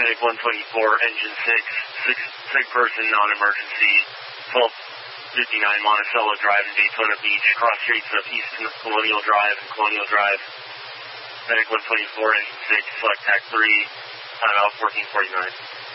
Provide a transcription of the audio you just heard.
Medic 124, engine 6, sick person, non-emergency, 1259 Monticello Drive in Daytona Beach, cross streets of East Colonial Drive and Colonial Drive. Medic 124, engine 6, select TAC 3, time out 1449.